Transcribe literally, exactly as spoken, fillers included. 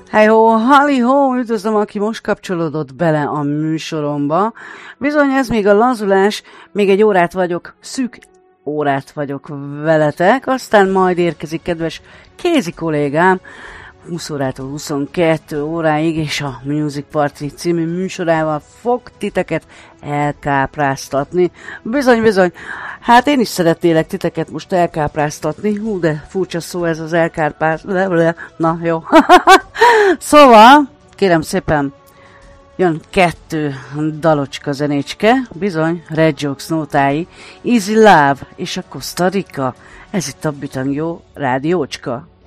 Hejhó, halihó, üdvözlöm, aki most kapcsolódott bele a műsoromba. Bizony ez még a lazulás, még egy órát vagyok, szűk órát vagyok veletek, aztán majd érkezik kedves kézi kollégám, húsz órától huszonkettő óráig, és a Music Party című műsorával fog titeket elkápráztatni. Bizony, bizony, hát én is szeretnélek titeket most elkápráztatni, hú, de furcsa szó ez az elkápráztatni, na jó. Szóval, kérem szépen, jön kettő dalocska zenécske, bizony, Red Jokes nótái, Easy Love és a Costa Rica. Ez itt a Bütangó rádiócska.